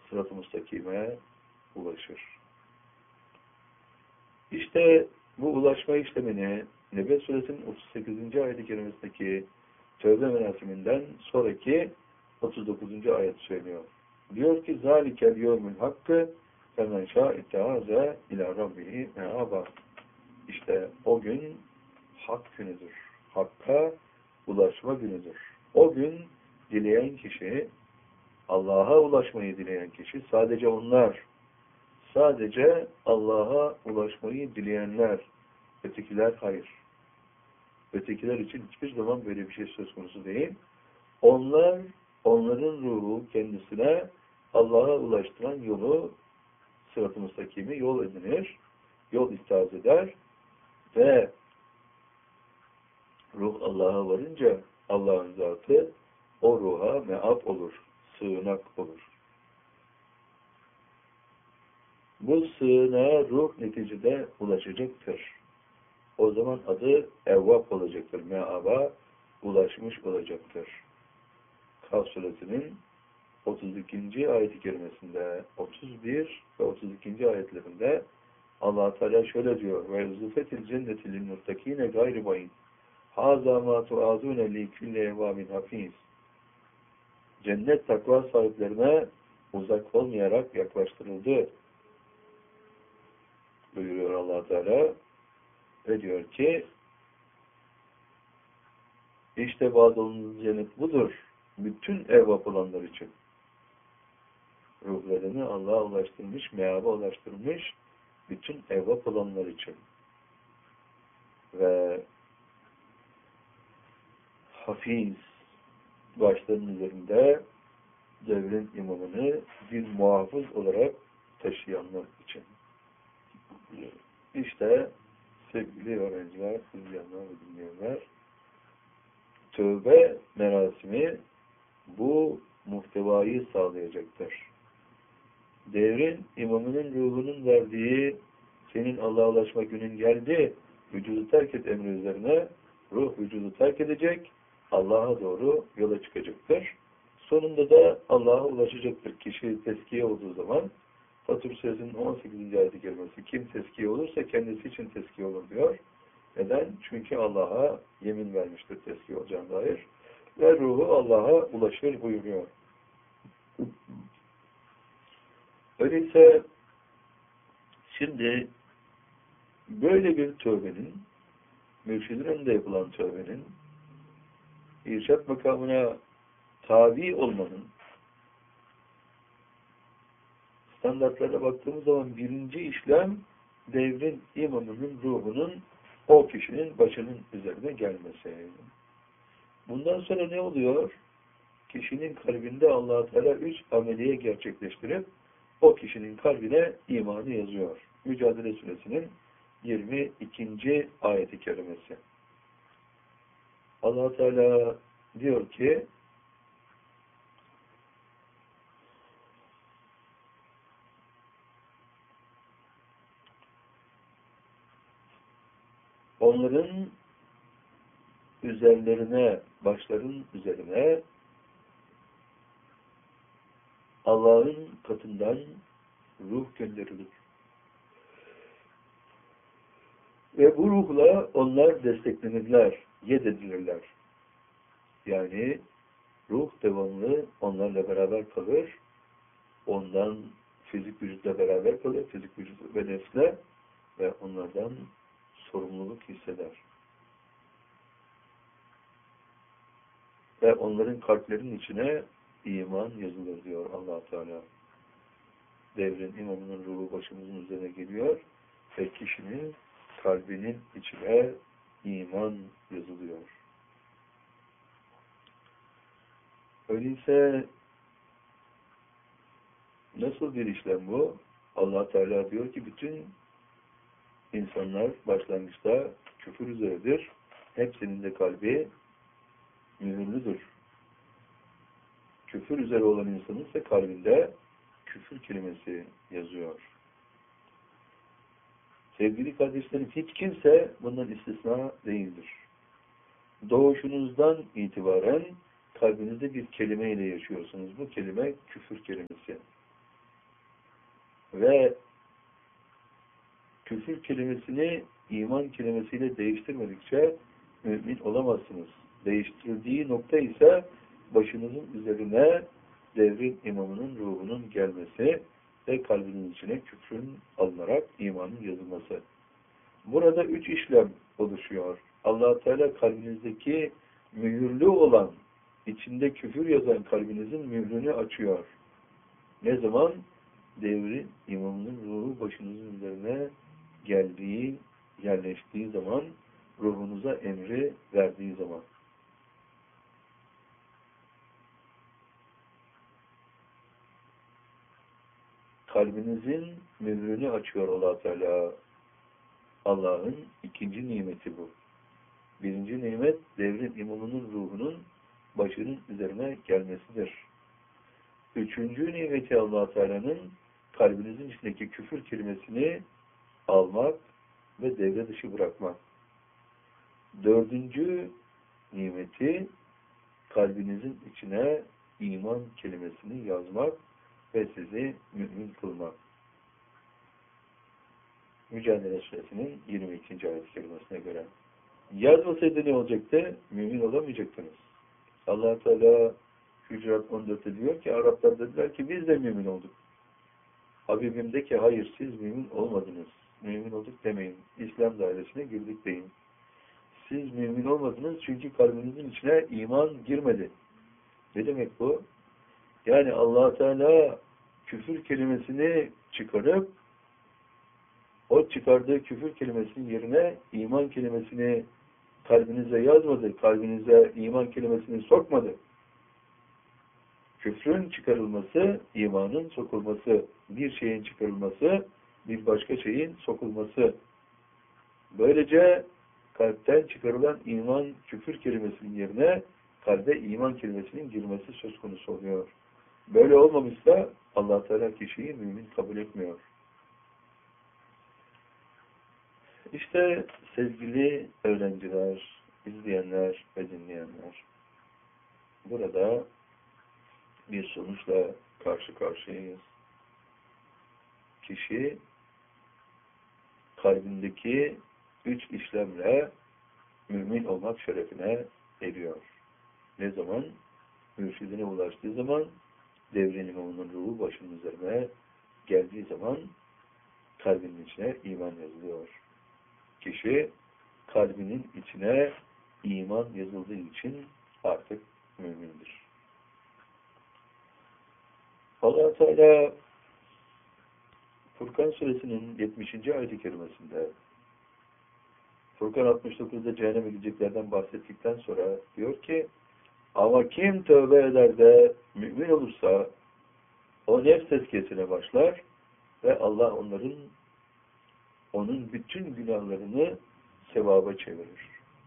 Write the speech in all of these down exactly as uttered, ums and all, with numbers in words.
sırat-ı müstakime ulaşır. İşte bu ulaşma işlemini Nebe Suresinin otuz sekizinci ayet-i kerimesindeki Tövbe merasiminden sonraki otuz dokuzuncu ayet söylüyor. Diyor ki zâlikel yevmül hakkı femen şâ'itteâze ilâ rabbihi me'âbâ. İşte o gün hak günüdür. Hakka ulaşma günüdür. O gün dileyen kişi, Allah'a ulaşmayı dileyen kişi, sadece onlar, sadece Allah'a ulaşmayı dileyenler, ötekiler hayır. Ötekiler için hiçbir zaman böyle bir şey söz konusu değil. Onlar, onların ruhu kendisine Allah'a ulaştıran yolu, sırat-ı müstakimi yol edinir, yol ittihaz eder ve ruh Allah'a varınca Allah'ın zatı o ruha meab olur, sığınak olur. Bu sığınağa ruh neticede ulaşacaktır. O zaman adı evvap olacaktır. Meaba ulaşmış olacaktır. Kaf suresinin otuz ikinci ayet-i kerimesinde, otuz bir ve otuz ikinci ayetlerinde Allah Teala şöyle diyor: "Ve zufetil cenneti lil muttakine gayri bayin. Haza ma tuazune li kulli evabin hafiz." Cennet takva sahiplerine uzak olmayarak yaklaştırıldı buyuruyor Allah Teala ve diyor ki işte vaad olunuz cennet budur. Bütün evvap olanlar için. Ruhlarını Allah'a ulaştırmış, meaba ulaştırmış bütün evvap olanlar için. Ve hafiz başlarının üzerinde devrin imamını bir muhafız olarak taşıyanlar için. İşte sevgili öğrenciler, izleyenler ve dinleyenler, tövbe merasimi bu muhtevayı sağlayacaktır. Devrin imamının ruhunun verdiği senin Allah'a ulaşma günün geldi, vücudu terk et emri üzerine ruh vücudu terk edecek, Allah'a doğru yola çıkacaktır. Sonunda da Allah'a ulaşacaktır. Kişi teskiye olduğu zaman Fatır Suresinin on sekizinci ayet-i kerimesi kim teskiye olursa kendisi için teskiye olur diyor. Neden? Çünkü Allah'a yemin vermiştir teskiye olacağına dair. Ve ruhu Allah'a ulaşır buyuruyor. Öyleyse şimdi böyle bir tövbenin, mürşidin önünde yapılan tövbenin, irşad makamına tabi olmanın standartlara baktığımız zaman birinci işlem devrin imamının ruhunun o kişinin başının üzerine gelmesi. Bundan sonra ne oluyor? Kişinin kalbinde Allah-u Teala üç ameliye gerçekleştirip o kişinin kalbine imanı yazıyor. Mücadele Suresinin yirmi ikinci ayet-i kerimesi. Allah Teala diyor ki onların üzerlerine, başların üzerine Allah'ın katından ruh gönderilir. Ve bu ruhla onlar desteklenirler, yed edilirler. Yani ruh devamlı onlarla beraber kalır, ondan fizik vücutla beraber kalır, fizik vücut ve nefsle ve onlardan sorumluluk hisseder. Ve onların kalplerinin içine iman yazılır diyor Allah Teala. Devrin imamının ruhu başımızın üzerine geliyor ve kişinin kalbinin içine iman yazılıyor. Öyleyse nasıl bir işlem bu? Allah Teala diyor ki bütün insanlar başlangıçta küfür üzeredir. Hepsinin de kalbi mühürlüdür. Küfür üzere olan insanın ise kalbinde küfür kelimesi yazıyor. Sevgili kardeşlerim, hiç kimse bundan istisna değildir. Doğuşunuzdan itibaren kalbinizde bir kelimeyle yaşıyorsunuz. Bu kelime küfür kelimesi. ve küfür kelimesini iman kelimesiyle değiştirmedikçe mümin olamazsınız. Değiştirildiği nokta ise başınızın üzerine devrin imamının ruhunun gelmesi ve kalbinin içine küfrün alınarak imanın yazılması. Burada üç işlem oluşuyor. Allah Teala kalbinizdeki mühürlü olan, içinde küfür yazan kalbinizin mührünü açıyor. Ne zaman? Devrin imamının ruhu başınızın üzerine geldiği, yerleştiği zaman, ruhunuza emri verdiği zaman. Kalbinizin mührünü açıyor Allah Teala. Allah'ın ikinci nimeti bu. Birinci nimet, devrin imamının ruhunun başının üzerine gelmesidir. Üçüncü nimeti Allah Teala'nın kalbinizin içindeki küfür kelimesini almak ve devre dışı bırakmak. Dördüncü nimeti kalbinizin içine iman kelimesini yazmak ve sizi mümin kılmak. Mücadele Suresinin yirmi ikinci ayet-i kerimesine göre. Yazmasaydı ne olacaktı? Mümin olamayacaktınız. Allah Teala Hücurat on dörtte diyor ki Araplar dediler ki biz de mümin olduk. Habibim de ki hayır siz mümin olmadınız. Mümin olduk demeyin. İslam dairesine girdik deyin. Siz mümin olmadınız çünkü kalbinizin içine iman girmedi. Ne demek bu? Yani Allah Teala küfür kelimesini çıkarıp o çıkardığı küfür kelimesinin yerine iman kelimesini kalbinize yazmadı. Kalbinize iman kelimesini sokmadı. Küfrün çıkarılması, imanın sokulması, bir şeyin çıkarılması, bir başka şeyin sokulması. Böylece kalpten çıkarılan iman, küfür kelimesinin yerine kalbe iman kelimesinin girmesi söz konusu oluyor. Böyle olmamışsa Allah Teala kişiyi mümin kabul etmiyor. İşte sevgili öğrenciler, izleyenler ve dinleyenler, burada bir sonuçla karşı karşıyayız. Kişi kalbindeki üç işlemle mümin olmak şerefine eriyor. Ne zaman? Mürşidine ulaştığı zaman, devrin imamının ruhu başının üzerine geldiği zaman kalbinin içine iman yazılıyor. Kişi kalbinin içine iman yazıldığı için artık mümindir. Allah Teala Furkan Suresinin yetmişinci ayet-i kerimesinde Furkan altmış dokuzda cehenneme gideceklerden bahsettikten sonra diyor ki ama kim tövbe eder de mümin olursa o nefs tezkiyesine başlar ve Allah onların onun bütün günahlarını sevaba çevirir.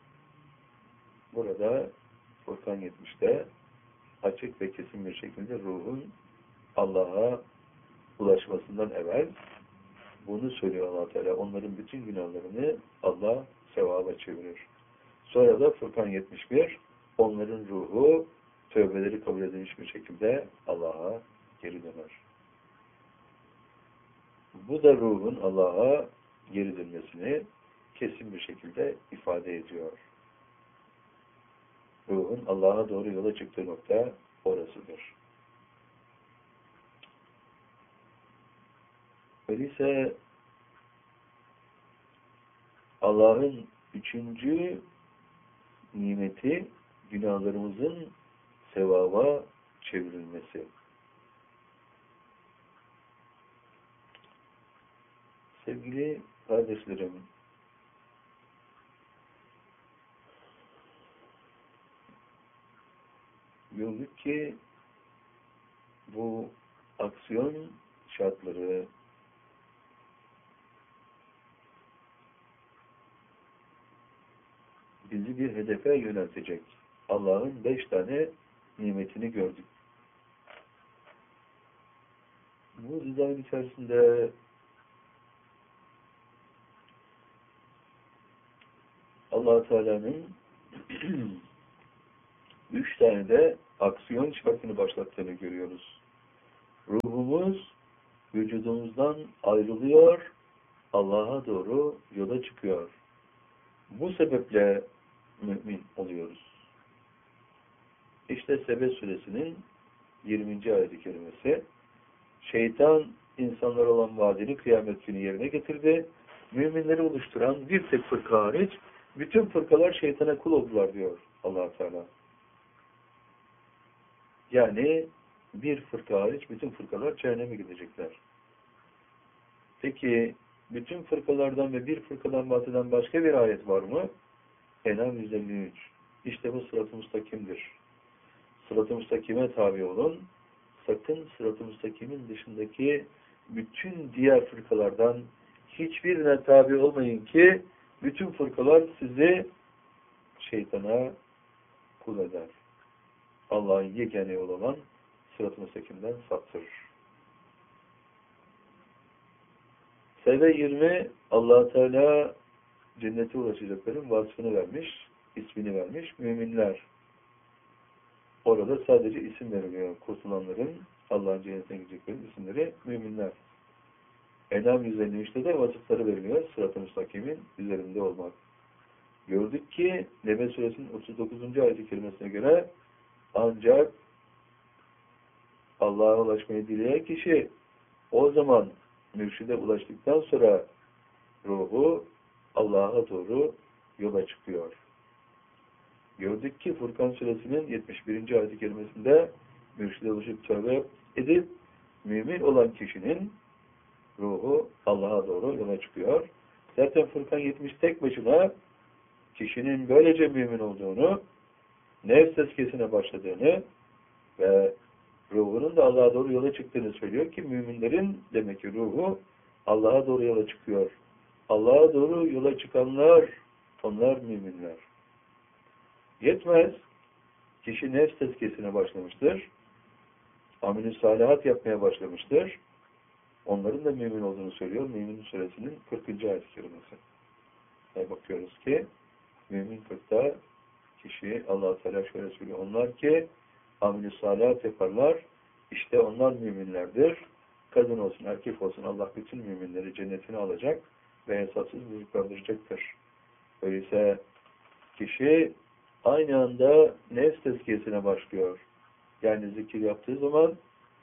Burada Furkan yetmişte açık ve kesin bir şekilde ruhun Allah'a ulaşmasından evvel bunu söylüyor Allah Teala. Onların bütün günahlarını Allah sevaba çevirir. Sonra da Furkan yetmiş bir onların ruhu tövbeleri kabul edilmiş bir şekilde Allah'a geri döner. Bu da ruhun Allah'a geri dönmesini kesin bir şekilde ifade ediyor. Ruhun Allah'a doğru yola çıktığı nokta orasıdır. Öyleyse Allah'ın üçüncü nimeti günahlarımızın sevaba çevrilmesi. Sevgili kardeşlerim, gördük ki bu aksiyon şartları bizi bir hedefe yöneltecek. Allah'ın beş tane nimetini gördük. Bu dizayn içerisinde Allah Teala'nın üç tane de aksiyon şartını başlattığını görüyoruz. Ruhumuz vücudumuzdan ayrılıyor, Allah'a doğru yola çıkıyor. Bu sebeple mümin oluyoruz. İşte Sebe suresinin yirminci ayet-i kerimesi. Şeytan insanlar olan vaadini kıyamet günü yerine getirdi. Müminleri oluşturan bir tek fırka hariç bütün fırkalar şeytana kul oldular diyor Allah Teala. Yani bir fırka hariç bütün fırkalar cehenneme gidecekler. Peki bütün fırkalardan ve bir fırkadan bahseden başka bir ayet var mı? En'am yüz elli üç. İşte bu sırat-ı müstakimdir. Sırat-ı müstakime tabi olun. Sakın sırat-ı müstakimin dışındaki bütün diğer fırkalardan hiçbirine tabi olmayın ki bütün fırkalar sizi şeytana kul eder. Allah'ın yegane yolu olan sırat-ı müstakimden saptırır. Sebe yirmi Allah Teala cennete ulaşacakların vasfını vermiş, ismini vermiş. Müminler. Orada sadece isim veriliyor. Kurtulanların, Allah'ın cennetine gideceklerin isimleri müminler. En'am yüz elli üçte de vasıfları veriliyor. Sırat-ı müstakimin üzerinde olmak. Gördük ki Nebe suresinin otuz dokuzuncu ayet-i kerimesine göre ancak Allah'a ulaşmayı dileyen kişi o zaman mürşide ulaştıktan sonra ruhu Allah'a doğru yola çıkıyor. Gördük ki Furkan suresinin yetmiş birinci ayet-i kerimesinde mürşide ulaşıp tövbe edip mümin olan kişinin ruhu Allah'a doğru yola çıkıyor. Zaten Furkan yetmiş tek başına kişinin böylece mümin olduğunu, nefs tezkiyesine başladığını ve ruhunun da Allah'a doğru yola çıktığını söylüyor ki müminlerin demek ki ruhu Allah'a doğru yola çıkıyor. Allah'a doğru yola çıkanlar onlar müminler. Yetmez. Kişi nefs tezkiyesine başlamıştır. Amel-i salihat yapmaya başlamıştır. Onların da mümin olduğunu söylüyor. Mümin suresinin kırkıncı ayet-i kerimesi. Yani bakıyoruz ki mümin kırkta kişi Allah Teala şöyle söylüyor. Onlar ki amel-i salihat yaparlar. İşte onlar müminlerdir. Kadın olsun, erkek olsun Allah bütün müminleri cennetine alacak ve hesapsız rızıklandıracaktır. Öyleyse kişi aynı anda nefs tezkiyesine başlıyor. Yani zikir yaptığı zaman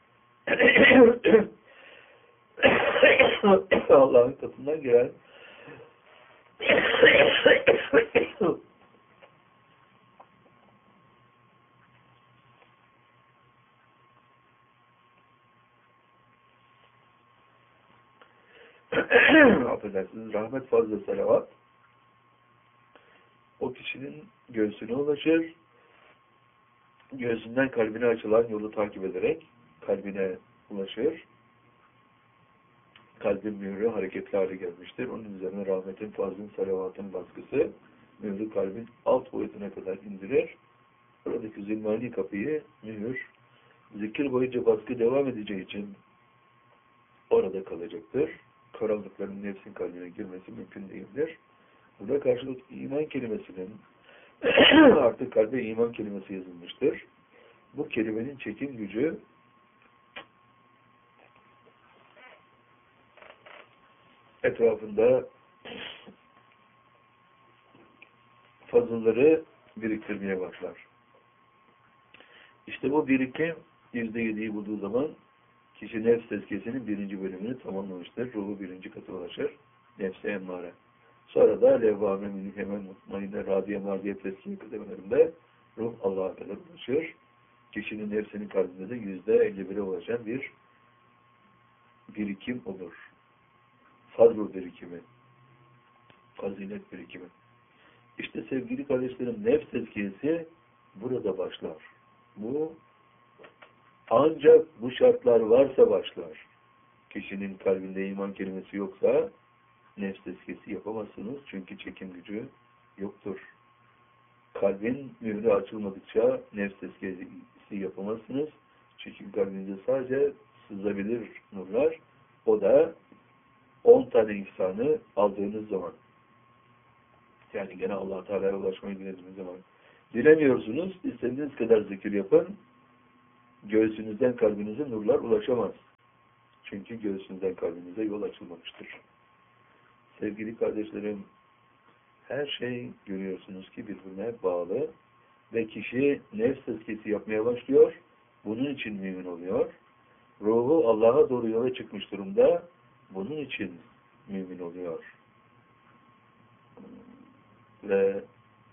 Allah'ın katından gelen affedersiniz, rahmet fazla salavat o kişinin göğsüne ulaşır. Göğsünden kalbine açılan yolu takip ederek kalbine ulaşır. Kalbin mührü hareketli hale gelmiştir. Onun üzerine rahmetin, fazlın, salavatın baskısı mührü kalbin alt boyutuna kadar indirir. Oradaki zulmani kapıyı mühür zikir boyunca baskı devam edeceği için orada kalacaktır. Karanlıkların nefsin kalbine girmesi mümkün değildir. Buna karşılık iman kelimesinin artık kalbe iman kelimesi yazılmıştır. Bu kelimenin çekim gücü etrafında fazlaları biriktirmeye başlar. İşte bu birikim yüzde yediyi bulduğu zaman kişi nefs tezkiyesinin birinci bölümünü tamamlamıştır. Ruhu birinci katı ulaşır. Nefse emmare. Sonra da levvâme minni hemen mutmainne radiye mardiye tezkiye kademelerinde ruh Allah'a kadar ulaşır. Kişinin nefsinin kalbinde de yüzde elli bire ulaşan bir birikim olur. Fazl birikimi. Fazilet birikimi. İşte sevgili kardeşlerim nefs tezkiyesi burada başlar. Bu ancak bu şartlar varsa başlar. Kişinin kalbinde iman kelimesi yoksa nefs tezkiyesi yapamazsınız. Çünkü çekim gücü yoktur. Kalbin mührü açılmadıkça nefs tezkiyesi yapamazsınız. Çünkü kalbinizde sadece sızabilir nurlar. O da on tane ihsanı aldığınız zaman. Yani gene Allah Teala'ya ulaşmayı dilediğiniz zaman. Dilemiyorsunuz. İstediğiniz kadar zikir yapın. Göğsünüzden kalbinize nurlar ulaşamaz. Çünkü göğsünüzden kalbinize yol açılmamıştır. Sevgili kardeşlerim, her şey görüyorsunuz ki birbirine bağlı ve kişi nefs tezkiyesi yapmaya başlıyor. Bunun için mümin oluyor. Ruhu Allah'a doğru yola çıkmış durumda. Bunun için mümin oluyor. Ve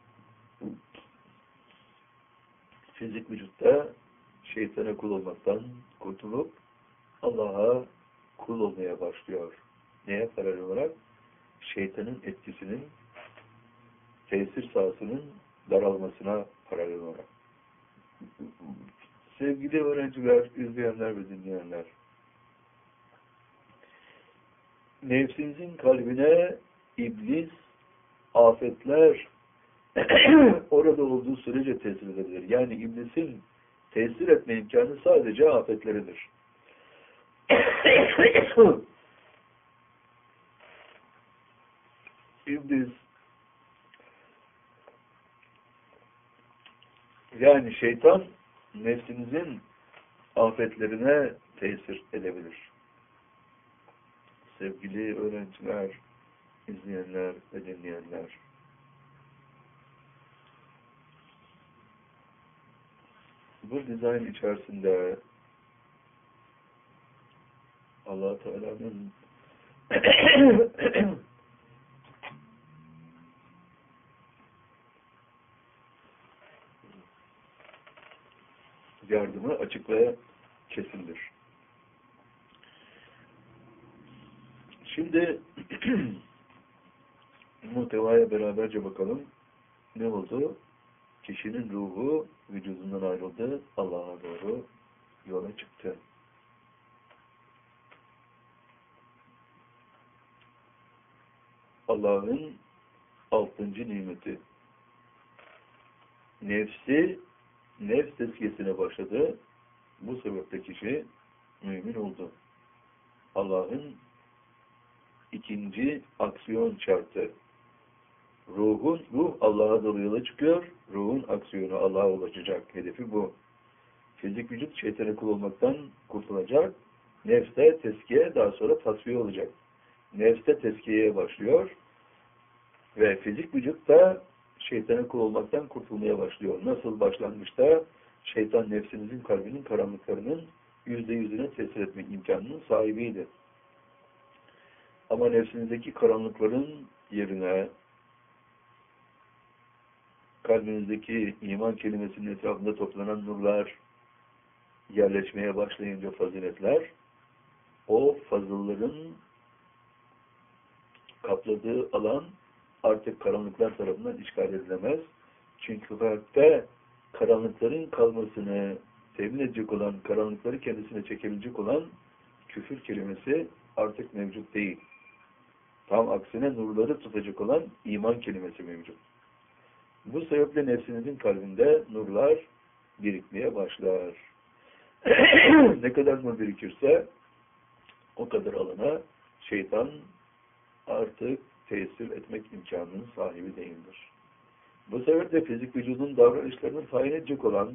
fizik vücutta şeytana kul olmaktan kurtulup Allah'a kul olmaya başlıyor. Neye paralel olarak? Şeytanın etkisinin, tesir sahasının daralmasına paralel olarak. Sevgili öğrenciler, izleyenler ve dinleyenler, nefsinizin kalbine iblis, afetler orada olduğu sürece tesir edebilir. Yani iblisin tesir etme imkanı sadece afetleridir. İblis, yani şeytan nefsinizin afetlerine tesir edebilir. Sevgili öğrenciler, izleyenler ve dinleyenler, bu dizayn içerisinde Allah Teala'nın yardımı açık ve kesindir. Şimdi muhtevaya beraberce bakalım. Ne oldu? Kişinin ruhu vücudundan ayrıldı, Allah'a doğru yola çıktı. Allah'ın altıncı nimeti. Nefsi, nefs tezkiyesine başladı. Bu sebeple kişi mümin oldu. Allah'ın ikinci aksiyon şartı. Ruhun, ruh Allah'a doğru yola çıkıyor. Ruhun aksiyonu Allah'a ulaşacak. Hedefi bu. Fizik vücut şeytana kul olmaktan kurtulacak. Nefste tezkiye, daha sonra tasfiye olacak. Nefste tezkiyeye başlıyor. Ve fizik vücut da şeytana kul olmaktan kurtulmaya başlıyor. Nasıl başlangıçta şeytan nefsinizin kalbinin karanlıklarının yüzde yüzüne tesir etme imkanının sahibiydi. Ama nefsinizdeki karanlıkların yerine kalbinizdeki iman kelimesinin etrafında toplanan nurlar yerleşmeye başlayınca faziletler, o fazılların kapladığı alan artık karanlıklar tarafından işgal edilemez. Çünkü kalpte karanlıkların kalmasını temin edecek olan, karanlıkları kendisine çekebilecek olan küfür kelimesi artık mevcut değil. Tam aksine nurları tutacak olan iman kelimesi mevcut. Bu sebeple nefsinizin kalbinde nurlar birikmeye başlar. Ne kadar nur birikirse o kadar alana şeytan artık tesir etmek imkanının sahibi değildir. Bu sebeple fizik vücudun davranışlarını tayin edecek olan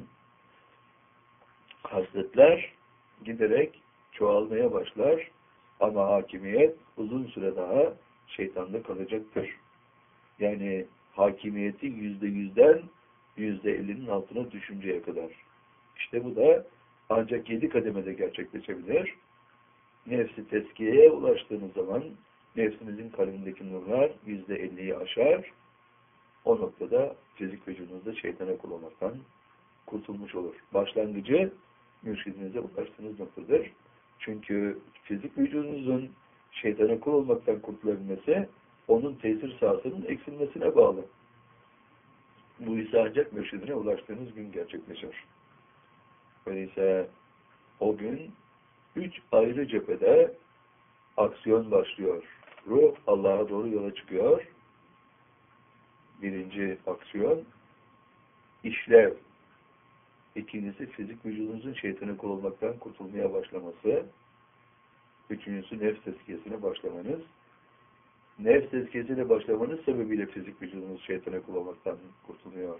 hasletler giderek çoğalmaya başlar ama hakimiyet uzun süre daha şeytanda kalacaktır. Yani hakimiyeti yüzde yüzden yüzde ellinin altına düşünceye kadar. İşte bu da ancak yedi kademede gerçekleşebilir. Nefsi tezkiyeye ulaştığınız zaman nefsinizin kalbindeki nurlar yüzde elliyi aşar. O noktada fizik vücudunuzda şeytana kul olmaktan kurtulmuş olur. Başlangıcı mürşidinize ulaştığınız noktadır. Çünkü fizik vücudunuzun şeytana kul olmaktan kurtulabilmesi onun tesir sahasının eksilmesine bağlı. Bu ise ancak mürşidine ulaştığınız gün gerçekleşir. Öyleyse o gün üç ayrı cephede aksiyon başlıyor. Ruh Allah'a doğru yola çıkıyor. Birinci aksiyon işlev. İkincisi fizik vücudunuzun şeytana kul olmaktan kurtulmaya başlaması. Üçüncüsü nefs tezkiyesine başlamanız. Nefs tezkiyesine başlamanız sebebiyle fizik vücudunuz şeytana kul olmaktan kurtuluyor.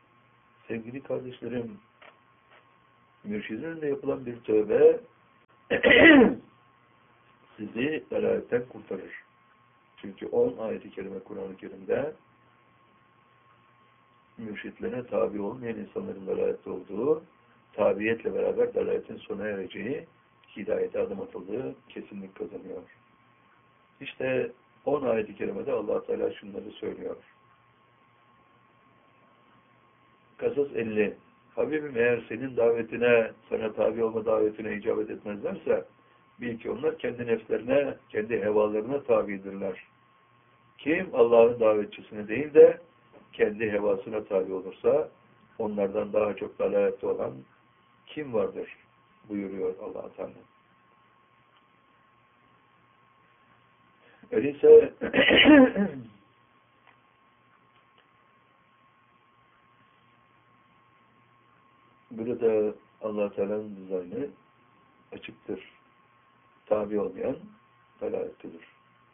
Sevgili kardeşlerim, mürşidin önünde yapılan bir tövbe sizi dalaletten kurtarır. Çünkü on ayet-i kerime Kur'an-ı Kerim'de mürşitlerine tabi olmayan insanların dalalette olduğu, tabiyetle beraber dalaletin sona ereceği, hidayete adım atıldığı kesinlik kazanıyor. İşte on ayet-i kerimede Allah Teala şunları söylüyor. Kasas elli. Habibim eğer senin davetine, sana tabi olma davetine icabet etmezlerse, bil ki onlar kendi nefslerine, kendi hevalarına tabidirler. Kim Allah'ın davetçisine değil de kendi hevasına tabi olursa, onlardan daha çok dalalette olan kim vardır? Buyuruyor Allah Teala. Öyleyse burada Allah Teala'nın dizaynı açıktır. Tabi olmayan dalalettedir.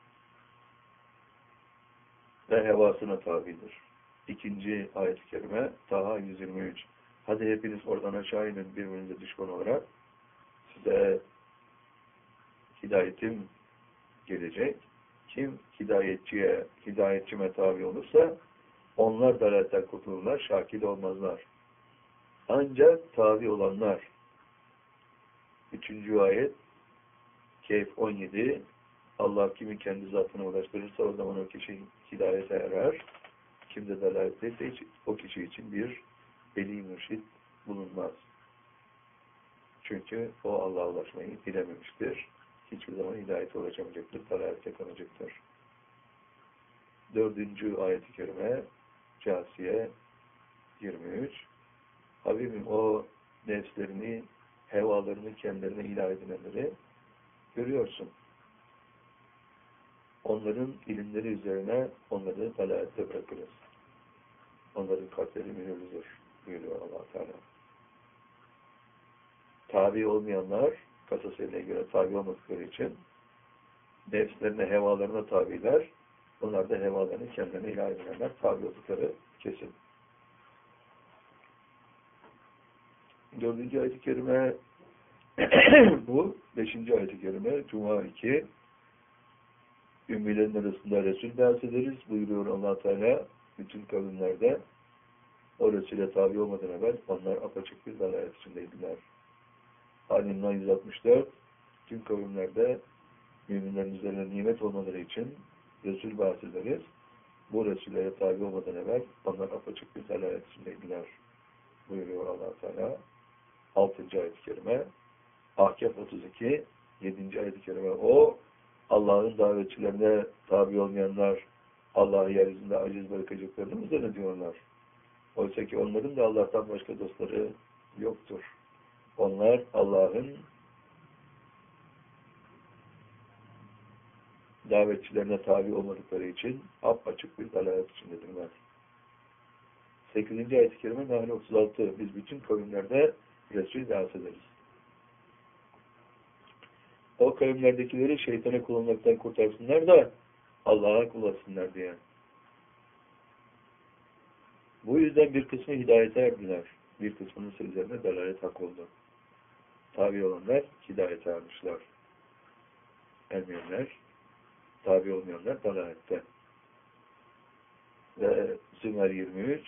Ve hevasına tabidir. İkinci ayet-i kerime Taha yüz yirmi üç. Hadi hepiniz oradan aşağı inin birbirinize düşman olarak. Size hidayetim gelecek. Kim hidayetçiye, hidayetçime tabi olursa onlar dalaletten kurtulurlar, şakil olmazlar. Ancak tabi olanlar. Üçüncü ayet Kehf on yedi. Allah kimi kendi zatına ulaştırırsa o zaman o kişi hidayete erer. Kim de dalalette o kişi için bir veli mürşid bulunmaz. Çünkü o Allah'a ulaşmayı dilememiştir. Hiçbir zaman hidayete ulaşamayacaktır, dalalete kalacaktır. Dördüncü ayet-i kerime Câsiye yirmi üç. Habibim o nefslerini, hevalarını kendilerine ilah edinenleri görüyorsun. Onların ilimleri üzerine onları dalalette bırakırız. Onların kalpleri mühürlüdür buyuruyor Allah Teala. Tabi olmayanlar Kasas eline göre tabi olmadıkları için nefslerine, hevalarına tabiler. Onlar da hevalarını kendilerine ilah edinenler tabi oldukları kesin. Dördüncü ayet-i kerime bu. Beşinci ayet-i kerime Cuma iki. Ümmilerin arasında Resul bahsederiz. Buyuruyor Allah Teala bütün kavimlerde o Resul'e tabi olmadan evvel onlar apaçık bir dalalet içindeydiler. Al-İmran yüz altmış dört. Tüm kavimlerde müminlerin üzerine nimet olmaları için Resul bahsederiz. Bu Resul'e tabi olmadan evvel onlar apaçık bir dalalet içindeydiler. Buyuruyor Allah Teala. altıncı ayet-i kerime Ahkaf otuz iki. yedinci ayet-i kerime o Allah'ın davetçilerine tabi olmayanlar Allah'ı yeryüzünde aciz bırakacaklarını mı zannediyorlar? Oysa ki onların da Allah'tan başka dostları yoktur. Onlar Allah'ın davetçilerine tabi olmadıkları için apaçık bir dalalet içindedirler. sekizinci ayet-i kerime Nahl otuz altı. Biz bütün kavimlerde Resul bahsederiz. O kavimlerdekileri şeytana kul olmaktan kurtarsınlar da Allah'a kul olsunlar diye. Bu yüzden bir kısmı hidayete erdiler. Bir kısmının üzerine dalalet hak oldu. Tabi olanlar hidayete ermişler. Ermeyenler, tabi olmayanlar dalalette. Ve Zümer yirmi üç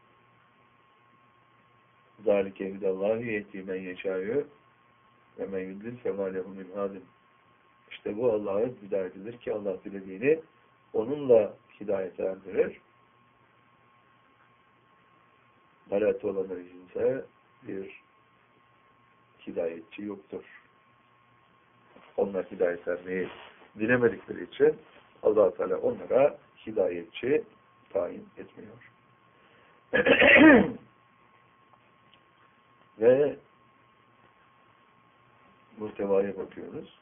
Zalike evdallâhi yehdi men yeşâyü ve men yudlil femâ lehu min hâdim. İşte bu Allah'ın hidayetidir ki Allah dilediğini onunla hidayete erdirir. Dalalette olanlar içinse bir hidayetçi yoktur. Onlar hidayet ermeyi dilemedikleri için Allah Teala onlara hidayetçi tayin etmiyor. Ve muhtevaya bakıyoruz.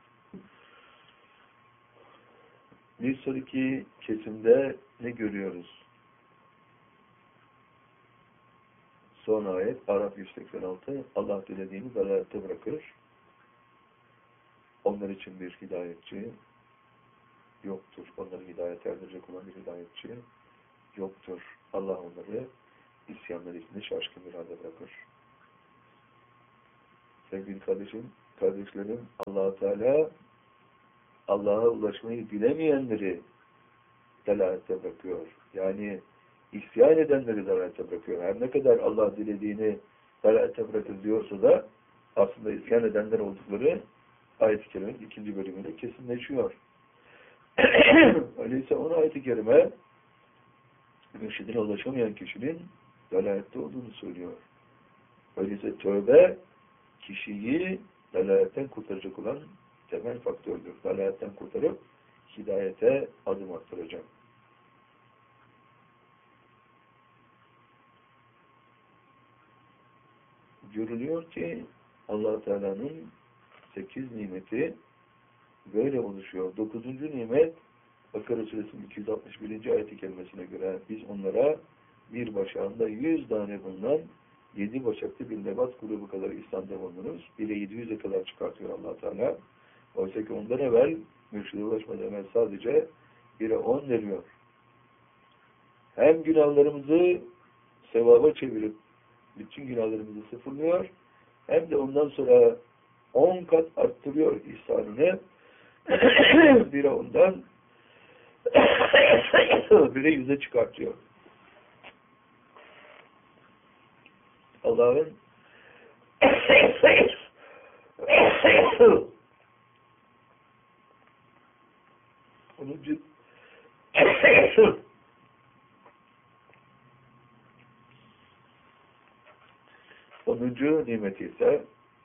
Bir sonraki kesimde ne görüyoruz? Son ayet Araf yüz seksen altı Allah dilediğini dalalette bırakır. Onlar için bir hidayetçi yoktur. Onları hidayet erdirecek olan bir hidayetçi yoktur. Allah onları isyanları içinde şaşkın bir halde bırakır. Sevgili kardeşim, kardeşlerim, Allah-u Teala Allah'a ulaşmayı bilemeyenleri delalete bırakıyor. Yani isyan edenleri delalete bırakıyor. Her ne kadar Allah dilediğini delalete bırakır diyorsa da aslında isyan edenler oldukları ayet-i kerimenin ikinci bölümünde kesinleşiyor. Öyleyse on ayet-i kerime mürşidine ulaşamayan kişinin delalette olduğunu söylüyor. Öyleyse tövbe kişiyi delaletten kurtaracak olan temel faktördür. Delaletten kurtarıp hidayete adım attıracak. Görülüyor ki Allah Teala'nın sekiz nimeti böyle oluşuyor. Dokuzuncu nimet Bakara Suresinin iki yüz altmış birinci ayet-i kerimesine göre biz onlara bir başağında yüz tane bulunan yedi başaklı bir nebat grubu kadar İslam'da bulunuruz. Bile yedi yüze kadar çıkartıyor Allah Teala. Oysa ki ondan evvel mürşide ulaşmadan evvel sadece bire on veriyor. Hem günahlarımızı sevaba çevirip bütün günahlarımızı sıfırlıyor, hem de ondan sonra on kat arttırıyor ihsanını. Bire ondan bire yüze çıkartıyor. Allah'ın onuncu onuncu nimeti ise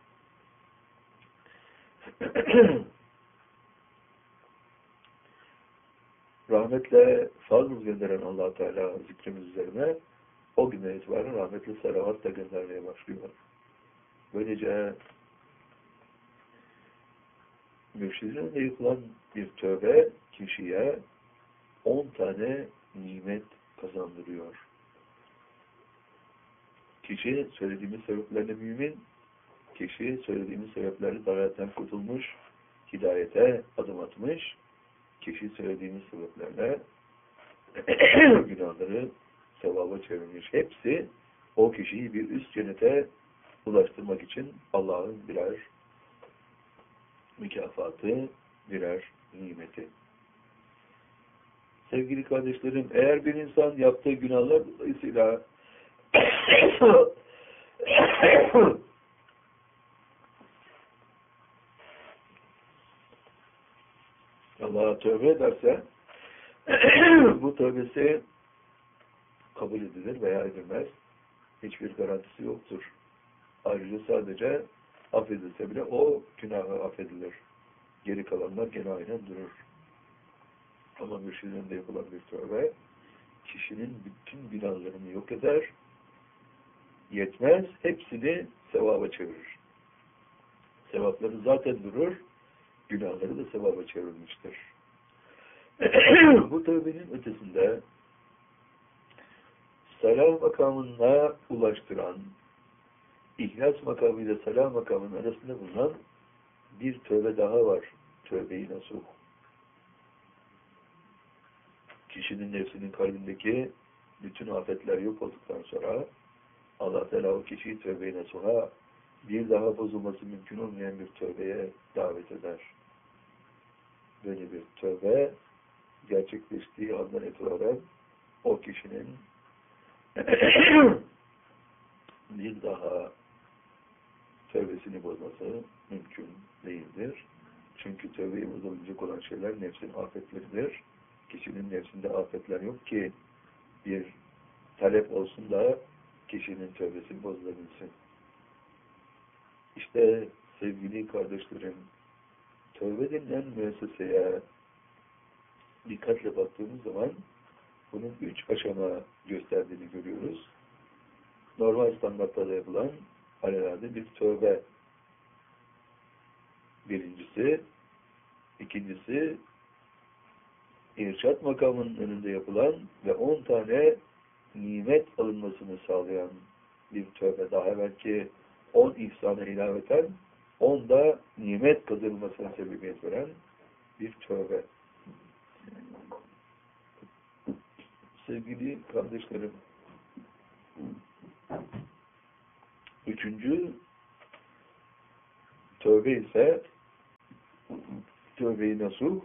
rahmetle fazl gönderen Allah Teala zikrimiz üzerine o günden itibaren rahmetle salavat da göndermeye başlıyor. Böylece mürşidin önünde yıkılan bir tövbe kişiye on tane nimet kazandırıyor. Kişi söylediğimiz sebeplerle mümin, kişi söylediğimiz sebeplerle dalaletten kurtulmuş, hidayete adım atmış, kişi söylediğimiz sebeplerle günahları sevaba çevirmiş. Hepsi o kişiyi bir üst cennete ulaştırmak için Allah'ın birer mükafatı, birer nimeti. Sevgili kardeşlerim, eğer bir insan yaptığı günahlar dolayısıyla Allah'a tövbe ederse bu tövbesi kabul edilir veya edilmez. Hiçbir garantisi yoktur. Ayrıca sadece affedilse bile o günahı affedilir. Geri kalanlar gene aynen durur. Ama mürşidin önünde yapılan bir tövbe kişinin bütün günahlarını yok eder, yetmez, hepsini sevaba çevirir. Sevapları zaten durur, günahları da sevaba çevrilmiştir. Bu tövbenin ötesinde salam makamına ulaştıran, İhlas makamıyla salam makamının arasında bulunan bir tövbe daha var. Tövbe-i nasuh. Kişinin nefsinin kalbindeki bütün afetler yok olduktan sonra Allah Teala o kişiyi tövbe-i nasuha bir daha bozulması mümkün olmayan bir tövbeye davet eder. Böyle bir tövbe gerçekleştiği andan itibaren o kişinin bir daha tövbesini bozması mümkün değildir. Çünkü tövbeyi bozabilecek olan şeyler nefsin afetleridir. Kişinin nefsinde afetler yok ki bir talep olsun da kişinin tövbesi bozulabilsin. İşte sevgili kardeşlerim, tövbe denilen müesseseye dikkatle baktığımız zaman bunun üç aşama gösterdiğini görüyoruz. Normal standartlarda yapılan alelade bir tövbe. Birincisi, ikincisi irşat makamının önünde yapılan ve on tane nimet alınmasını sağlayan bir tövbe. Daha evvelki on ihsana ilaveten on da nimet kazanılmasına sebebiyet veren bir tövbe. Sevgili kardeşlerim, üçüncü Tövbe ise tövbe-i nasuh,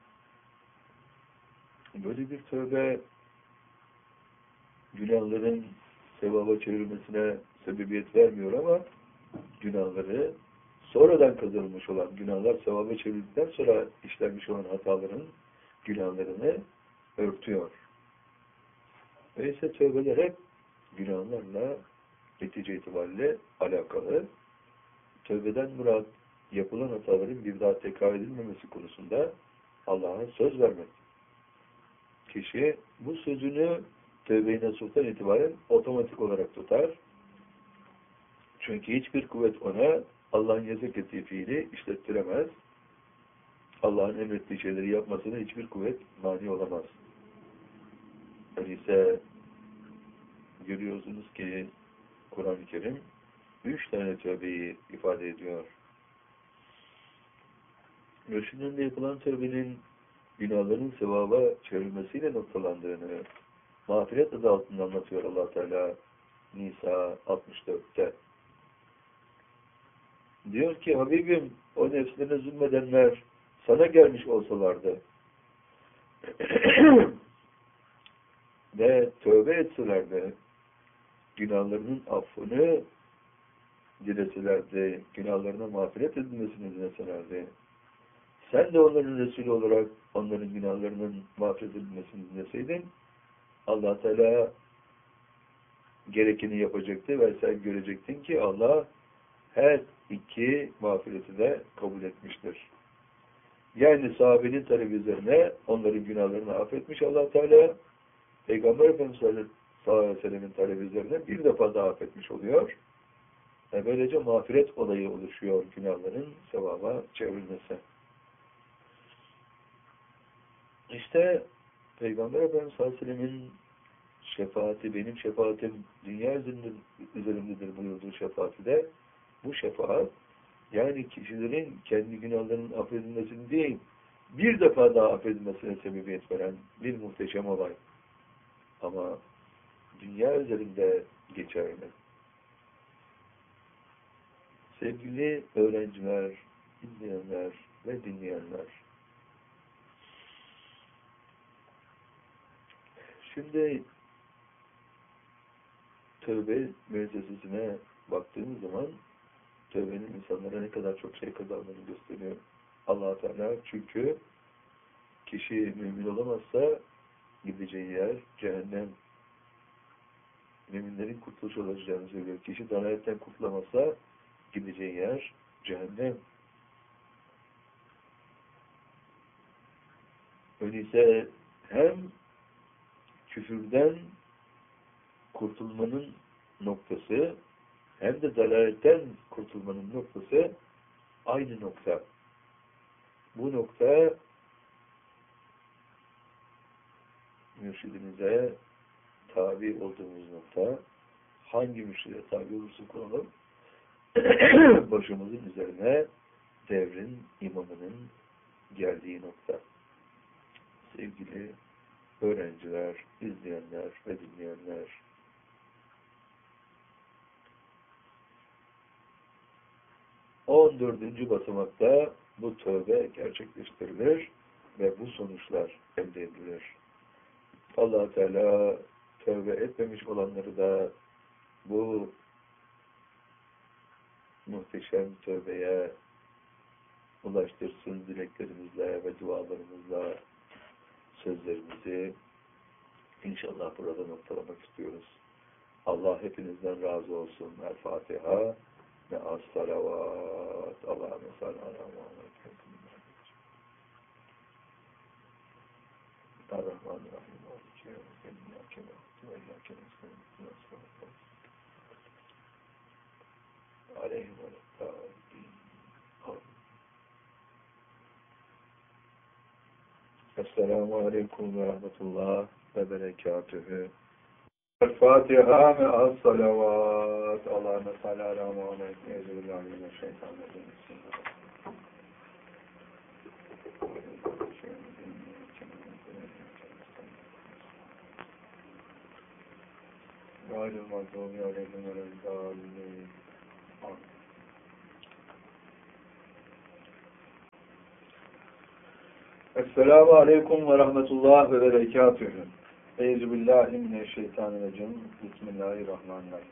böyle bir tövbe günahların sevaba çevrilmesine sebebiyet vermiyor ama günahları sonradan kazanılmış olan günahlar sevaba çevrildikten sonra işlenmiş olan hataların günahlarını örtüyor. Öyleyse tövbeler hep günahlarla netice itibariyle alakalı. Tövbeden murat yapılan hataların bir daha tekrar edilmemesi konusunda Allah'a söz vermek. Kişi bu sözünü tövbe-i nasuh'tan itibaren otomatik olarak tutar. Çünkü hiçbir kuvvet ona Allah'ın yasak ettiği fiili işlettiremez. Allah'ın emrettiği şeyleri yapmasına hiçbir kuvvet mani olamaz. Öyleyse görüyorsunuz ki Kur'an-ı Kerim üç tane tövbeyi ifade ediyor. Mürşidinde yapılan tövbenin günahların sevaba çevrilmesiyle noktalandığını mağfiret adı altında anlatıyor Allah Teala Nisa altmış dört'te. Diyor ki Habibim, o nefslerine zulmedenler sana gelmiş olsalardı ve tövbe etselerdi, günahlarının affını dileselerdi, günahlarına mağfiret edilmesini dileselerdi, sen de onların Resulü olarak onların günahlarının mağfiret edilmesini dileseydin, Allah Teala gerekeni yapacaktı ve sen görecektin ki Allah her iki mağfireti de kabul etmiştir. Yani sahabenin talebi üzerine onların günahlarını affetmiş Allah Teala, Peygamber Efendimiz sallallahu aleyhi ve sellem'in talebi üzerine bir defa daha affetmiş oluyor. Ve böylece mağfiret olayı oluşuyor, günahların sevaba çevrilmesi. İşte Peygamber Efendimiz sallallahu aleyhi ve sellem'in şefaati, benim şefaatim dünya üzerindedir buyurduğu şefaati de bu şefaat, yani kişilerin kendi günahlarının affedilmesini değil, bir defa daha affedilmesine sebebiyet veren bir muhteşem olay. Ama dünya üzerinde geçerli. Sevgili öğrenciler, izleyenler ve dinleyenler, şimdi tövbe müessesesine baktığımız zaman tövbenin insanlara ne kadar çok şey kazandığını gösteriyor Allah Teala. Çünkü kişi mümin olamazsa gideceği yer cehennem. Müminlerin kurtuluş olacağını söylüyor. Kişi dalaletten kurtulamazsa gideceği yer cehennem. Öyleyse hem küfürden kurtulmanın noktası hem de dalaletten kurtulmanın noktası aynı nokta. Bu nokta mürşidimize tabi olduğumuz nokta. Hangi mürşide tabi olursa olalım başımızın üzerine devrin imamının geldiği nokta. Sevgili öğrenciler, izleyenler ve dinleyenler, on dördüncü basamakta bu tövbe gerçekleştirilir ve bu sonuçlar elde edilir. Allah Teala tövbe etmemiş olanları da bu muhteşem tövbeye ulaştırsın dileklerimizle ve dualarımızla. Sözlerimizi inşallah burada noktalamak istiyoruz. Allah hepinizden razı olsun. El Fatiha ve as-salavat. Allahümme salli ala Muhammed. Ar-Rahmanir-Rahim. Aleyhim ve Esselamu Aleyküm ve Rahmetullah ve Berekatühü. El-Fatiha ve as-salavat. Allahümme salli ala Muhammed. Euzubillahimineşşeytanirracim. Gayril mağdubi aleyhim ve lezzâlîn. Esselamu Aleyküm ve Rahmetullah ve Berekatühü. Euzubillahimineşşeytanirracim. Bismillahirrahmanirrahim.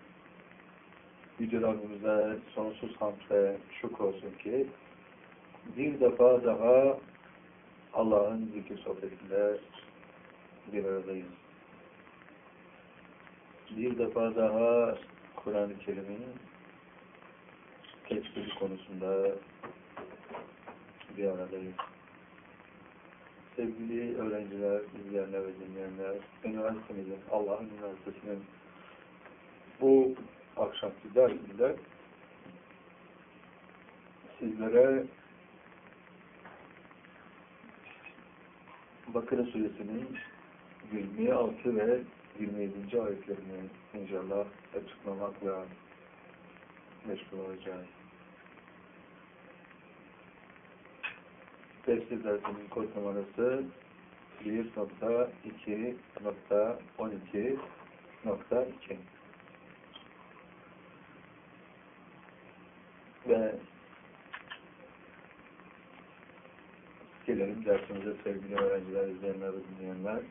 Yüce Rabbimize sonsuz hamd ve şükür olsun ki bir defa daha Allah'ın zikir sohbetinde bir aradayız. Bir defa daha Kur'an-ı Kerim'in tefsiri konusunda bir aradayız. Sevgili öğrenciler, izleyenler ve dinleyenler, üniversitemizin, Allah'ın üniversitesinin bu akşamki dersinde sizlere Bakara Suresinin yirmi altı ve yirmi yedinci ayetlerini inşallah açıklamakla meşgul olacağız. Tefsir dersinin kod numarası bir nokta iki nokta on iki nokta iki ve gelelim dersimize sevgili öğrenciler, izleyenler ve dinleyenler.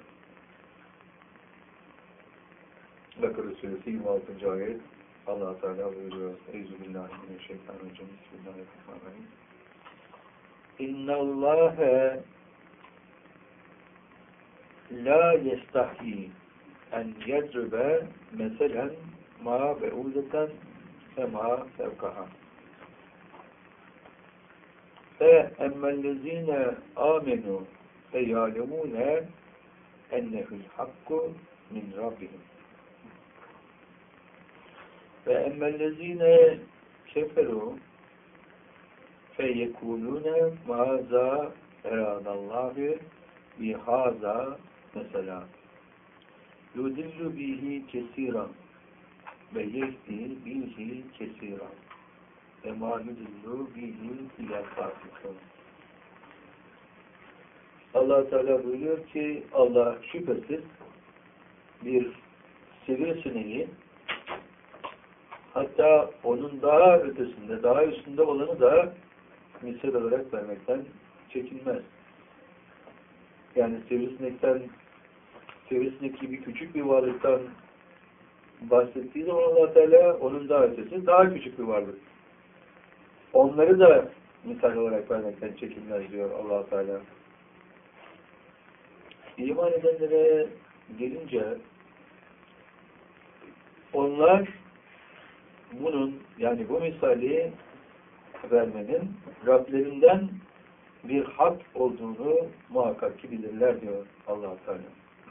Bakara Suresi yirmi altıncı ayet Allah-u Teala buyuruyor. Euzubillahimineşşeytanirracim. Bismillahirrahmanirrahim. İnna Allahe la yestahyi en yedrübe meselen ma be'udeten sema fevkaha. Fe emmellezine amenu fe yâlemûne ennehül hakku min rabbihim. Ve emmellezine keferu feyekulune mâzâ eradallâhu bihâzâ mesela yudillu bihi kesiran ve yehdi bihi kesiran ve mâ yudillu bihi ilâ fâsikûn. Allah Teala buyuruyor ki Allah şüphesiz bir sivrisineği, hatta onun daha ötesinde, daha üstünde olanı da misal olarak vermekten çekinmez. Yani sivrisinekten, sivrisinek gibi küçük bir varlıktan bahsettiği zaman Allah Teala onun daha ötesi, daha küçük bir varlık. Onları da misal olarak vermekten çekinmez diyor Allah Teala. İman edenlere gelince onlar bunun, yani bu misali vermenin Rablerinden bir hak olduğunu muhakkak ki bilirler diyor Allah Teala.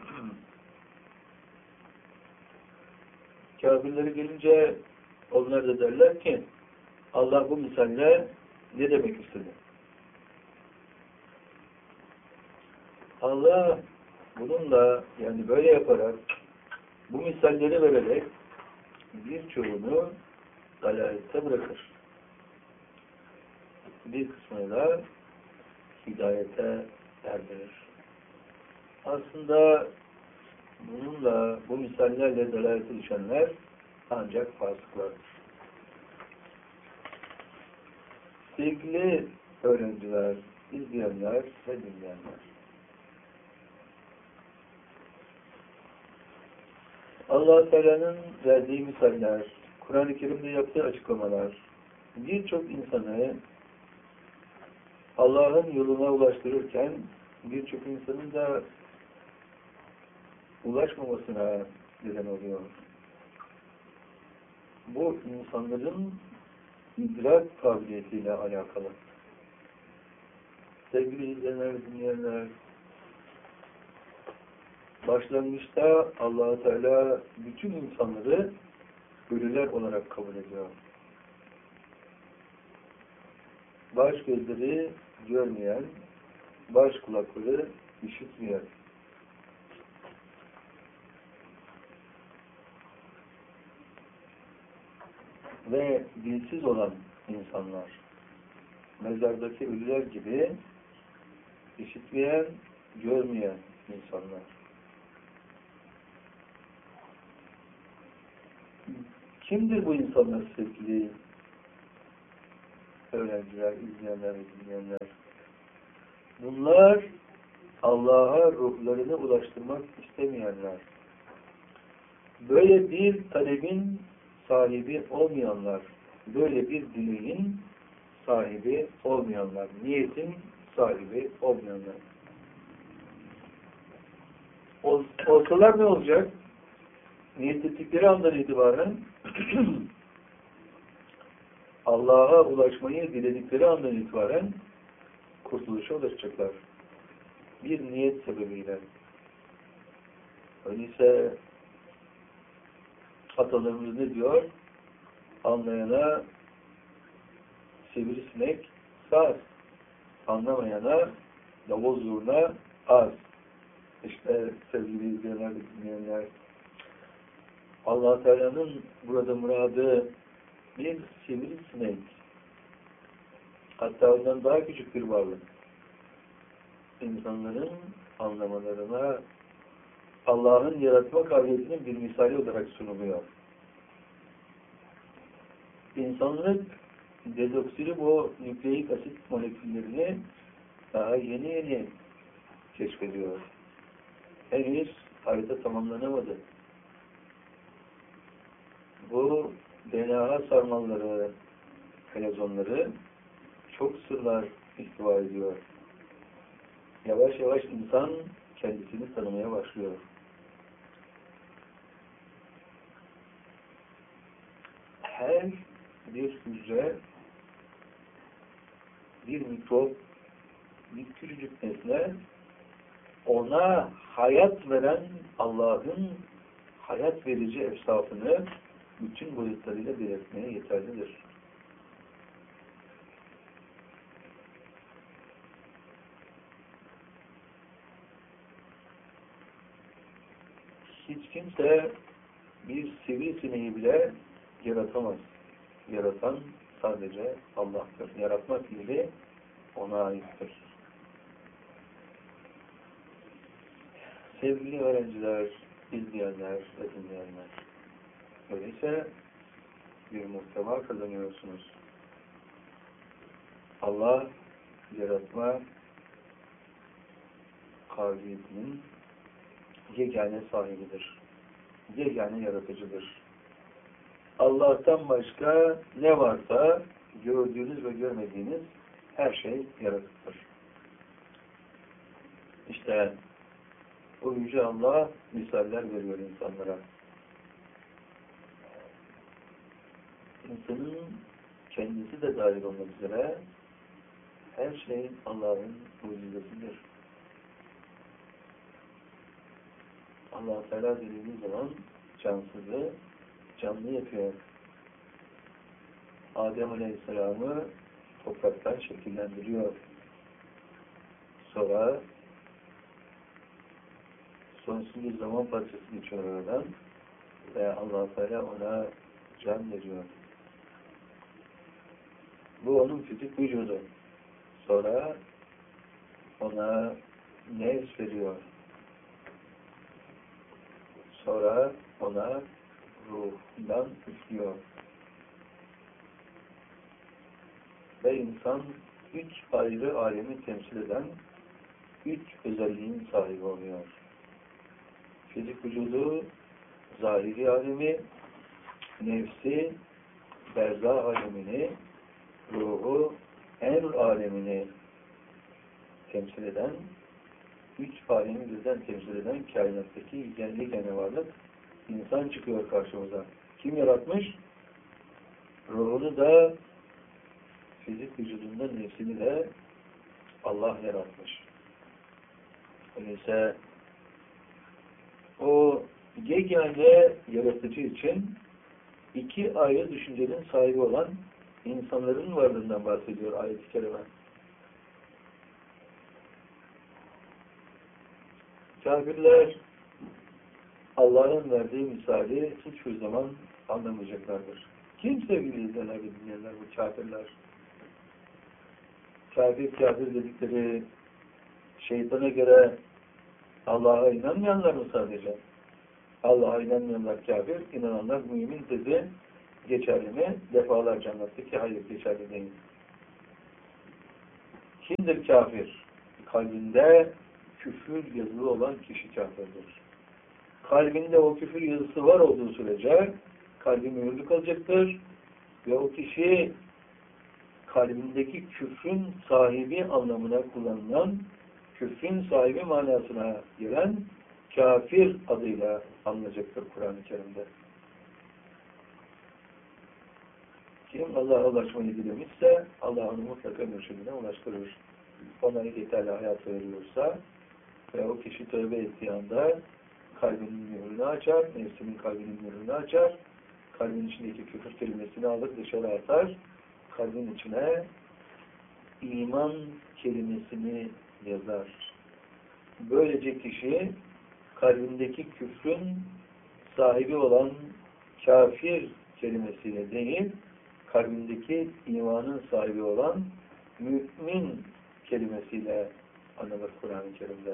Kafirlere gelince onlar da derler ki Allah bu misalle ne demek istedi? Allah bununla, yani böyle yaparak, bu misalleri vererek birçoğunu dalalette bırakır. Bir kısmıyla hidayete erdirir. Aslında bununla, bu misallerle dalalete düşenler ancak fasıklardır. Sevgili öğrenciler, izleyenler ve dinleyenler. Allah Teala'nın verdiği misaller, Kur'an-ı Kerim'de yaptığı açıklamalar birçok insanı Allah'ın yoluna ulaştırırken birçok insanın da ulaşmamasına neden oluyor. Bu insanların idrak kabiliyetiyle alakalı. Sevgili izleyenler ve dinleyenler, başlangıçta Allah-u Teala bütün insanları ölüler olarak kabul ediyor. Baş gözleri görmeyen, baş kulakları işitmeyen, ve dilsiz olan insanlar, mezardaki ölüler gibi işitmeyen, görmeyen insanlar. Kimdir bu insanlar sevgili öğrenciler, izleyenler ve dinleyenler? Bunlar Allah'a ruhlarını ulaştırmak istemeyenler. Böyle bir talebin sahibi olmayanlar, böyle bir dileğin sahibi olmayanlar, niyetin sahibi olmayanlar. Ol, olsalar ne olacak? Niyet ettikleri andan itibaren Allah'a ulaşmayı diledikleri andan itibaren kurtuluşa ulaşacaklar. Bir niyet sebebiyle. Öyleyse atalarımız ne diyor? Anlayana sivrisinek saz, anlamayana davul zurna az. İşte sevgili izleyenler ve dinleyenler, Allah Teala'nın burada muradı bir sivrisinek, hatta ondan daha küçük bir varlık. İnsanların anlamalarına Allah'ın yaratma kabiliyetinin bir misali olarak sunuluyor. İnsanlık dezoksiribonükleik asit moleküllerini daha yeni yeni keşfediyor. Henüz harita tamamlanamadı. Bu D N A sarmalları, helezonları çok sırlar ihtiva ediyor. Yavaş yavaş insan kendisini tanımaya başlıyor. Her bir hücre, bir mikrop, bir küçücük nesne ona hayat veren Allah'ın hayat verici efsafını bütün boyutlarıyla belirtmeye yeterlidir. Hiç kimse bir sivrisineği bile yaratamaz. Yaratan sadece Allah'tır. Yaratma fiili ona aittir. Sevgili öğrenciler, izleyenler ve dinleyenler, öyleyse bir muhteva kazanıyorsunuz. Allah yaratma kabiliyetinin yegane sahibidir. Yegane yaratıcıdır. Allah'tan başka ne varsa gördüğünüz ve görmediğiniz her şey yaratıktır. İşte o Yüce Allah misaller veriyor insanlara. İnsanın kendisi de dahil olmak üzere her şey Allah'ın mucizesidir. Allah Teala dediği zaman cansızı canlı yapıyor. Adem Aleyhisselam'ı topraktan şekillendiriyor. Sonra sonsuz bir zaman parçası geçiyor oradan ve Allah Teala ona can veriyor. Bu onun fizik vücudu. Sonra ona nefs veriyor. Sonra ona ruhundan üflüyor. Ve insan üç ayrı alemi temsil eden üç özelliğin sahibi oluyor. Fizik vücudu, zahiri alemi, nefsi, berzah alemini, ruhu, emr alemini temsil eden, üç alemi birden temsil eden kainattaki yegane varlık insan çıkıyor karşımıza. Kim yaratmış? Ruhunu da, fizik vücudunda nefsini de Allah yaratmış. Öyleyse o yegane yaratıcı için iki ayrı düşüncenin sahibi olan insanların varlığından bahsediyor ayet-i kerime. Kafirler Allah'ın verdiği misali hiçbir zaman anlamayacaklardır. Kim sevgili izleyenler ve dinleyenler bu kafirler? Kafir kafir dedikleri şeytana göre Allah'a inanmayanlar mı sadece? Allah'a inanmayanlar kafir, inananlar mümin tezi geçerli mi? Defalarca anlattı ki hayır geçerli değil. Kimdir kafir? kalbinde küfür yazılı olan kişi kafirdir. Kalbinde o küfür yazısı var olduğu sürece kalbi mühürlü kalacaktır ve o kişi kalbindeki küfrün sahibi anlamına kullanılan, küfrün sahibi manasına gelen kafir adıyla anılacaktır Kur'an-ı Kerim'de. Kim Allah'a ulaşmayı dilemişse Allah onu mutlaka mürşidine ulaştırır. Ona yeterli hayat veriyorsa ve o kişi tövbe ettiği anda kalbinin mühürünü açar, nefsinin kalbinin mühürünü açar, kalbin içindeki küfür kelimesini alır dışarı atar, kalbin içine iman kelimesini yazar. Böylece kişi kalbindeki küfrün sahibi olan kafir kelimesiyle değil, kalbindeki imanın sahibi olan mümin kelimesiyle anılır Kur'an-ı Kerim'de.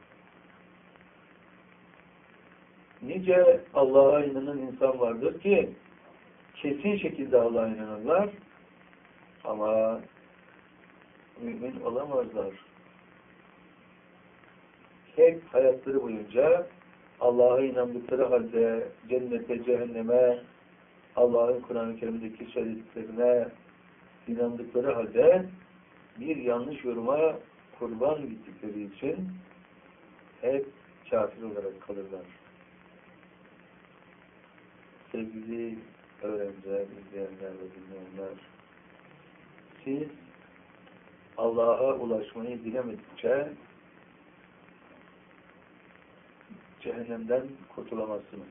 Nice Allah'a inanan insan vardır ki kesin şekilde Allah'a inanırlar ama mümin olamazlar. Hep hayatları boyunca Allah'a inandıkları halde cennete, cehenneme, Allah'ın Kur'an-ı Kerim'deki söylediklerine inandıkları halde bir yanlış yoruma kurban gittikleri için hep kafir olarak kalırlar. Sevgili öğrenciler, izleyenler ve dinleyenler, siz Allah'a ulaşmayı dilemedikçe cehennemden kurtulamazsınız.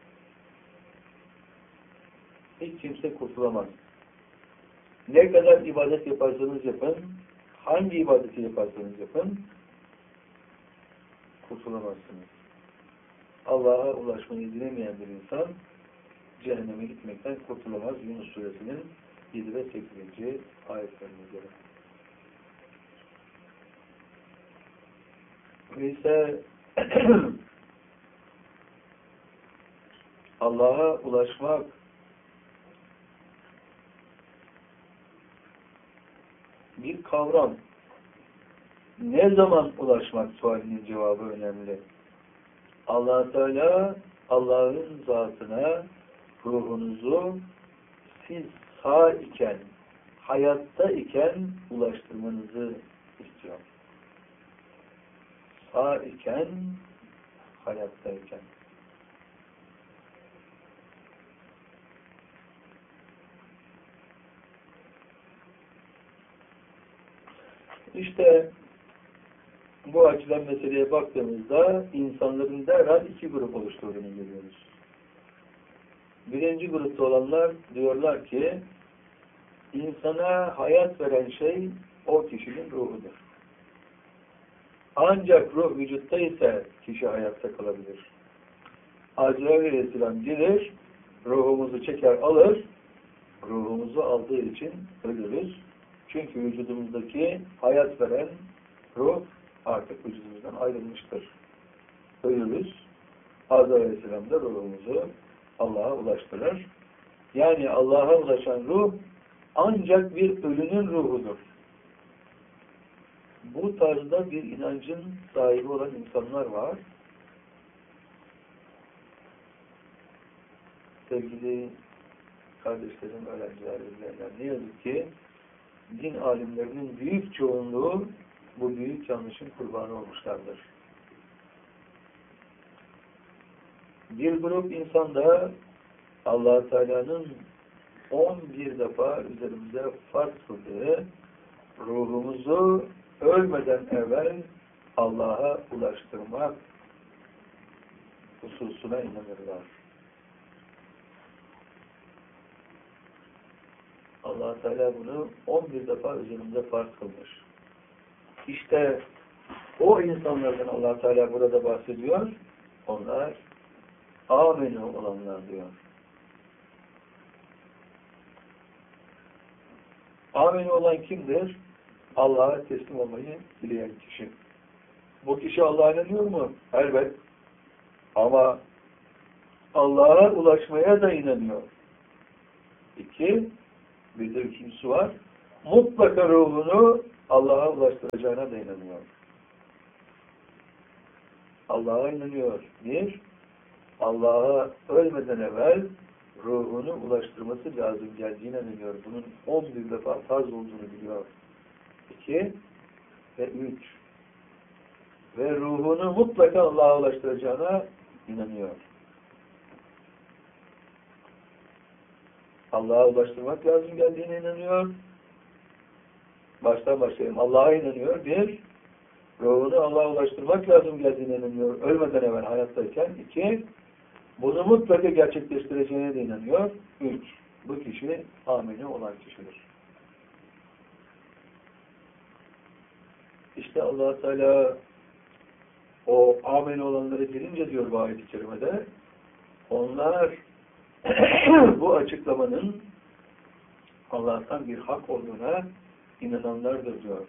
Hiç kimse kurtulamaz. Ne kadar ibadet yaparsanız yapın, hangi ibadeti yaparsanız yapın, kurtulamazsınız. Allah'a ulaşmayı dilemeyen bir insan cehenneme gitmekten kurtulamaz. Yunus Suresinin yedi ve sekizinci ayetlerine göre. Öyleyse Allah'a ulaşmak bir kavram. Ne zaman ulaşmak sualinin cevabı önemli. Allah Teala Allah'ın zatına ruhunuzu siz sağ iken, hayatta iken ulaştırmanızı istiyor. Sağ iken, hayatta iken. İşte bu açıdan meseleye baktığımızda insanların derhal iki grup oluşturduğunu görüyoruz. Birinci grupta olanlar diyorlar ki insana hayat veren şey o kişinin ruhudur. Ancak ruh vücutta ise kişi hayatta kalabilir. Azrail Aleyhisselam gelir, ruhumuzu çeker alır, ruhumuzu aldığı için ölürüz. Çünkü vücudumuzdaki hayat veren ruh artık vücudumuzdan ayrılmıştır. Ölürüz. Azrail Aleyhisselam da ruhumuzu Allah'a ulaştırır. Yani Allah'a ulaşan ruh ancak bir ölünün ruhudur. Bu tarzda bir inancın sahibi olan insanlar var. Sevgili kardeşlerim, öğrenciler, izleyenler, ne yazık ki din alimlerinin büyük çoğunluğu bu büyük yanlışın kurbanı olmuşlardır. Bir grup insan da Allah-u Teala'nın on bir defa üzerimize farz kıldığı ruhumuzu ölmeden evvel Allah'a ulaştırmak hususuna inanırlar. Allah Teala bunu on bir defa üzerimize farz kılmış. İşte o insanlardan Allah Teala burada bahsediyor. Onlar âmenû olanlar diyor. Âmenû olan kimdir? Allah'a teslim olmayı dileyen kişi. Bu kişi Allah'a inanıyor mu? Elbet. Ama Allah'a ulaşmaya da inanıyor. İki, bir de üçüncüsü var. Mutlaka ruhunu Allah'a ulaştıracağına da inanıyor. Allah'a inanıyor. Bir, Allah'a ölmeden evvel ruhunu ulaştırması lazım geldiğine inanıyor. Bunun on bir defa farz olduğunu biliyor. İki ve üç. Ve ruhunu mutlaka Allah'a ulaştıracağına inanıyor. Allah'a ulaştırmak lazım geldiğine inanıyor. Baştan başlayayım. Allah'a inanıyor. Bir, ruhunu Allah'a ulaştırmak lazım geldiğine inanıyor. Ölmeden evvel hayattayken. İki, bunu mutlaka gerçekleştireceğine de inanıyor. Üç, bu kişi amini olan kişidir. İşte Allah Teala o amini olanları gelince diyor bu ayet-i kerimede, onlar bu açıklamanın Allah'tan bir hak olduğuna inananlardır diyor.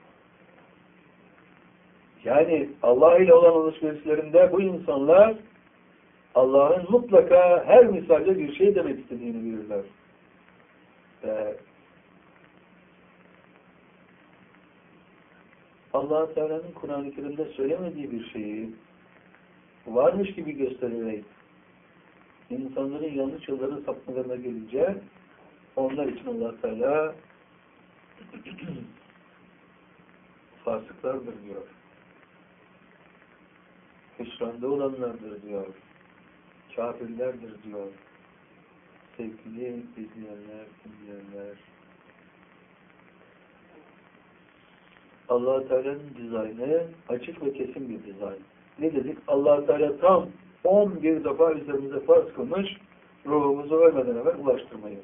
Yani Allah ile olan alışverişlerinde bu insanlar Allah'ın mutlaka her misalde bir şey demek istediğini bilirler. Ee, Allah Teala'nın Kur'an-ı Kerim'de söylemediği bir şeyi varmış gibi göstererek insanların yanlış yollara sapmalarına gelince onlar için Allah Teala fasıklardır diyor. Hüsranda olanlardır diyor. Kafirlerdir diyor. Sevgili izleyenler, dinleyenler. Allah Teala'nın dizaynı açık ve kesin bir dizayn. Ne dedik? Allah Teala tam on bir defa üzerimize farz kılmış, ruhumuzu ölmeden evvel ulaştırmayı.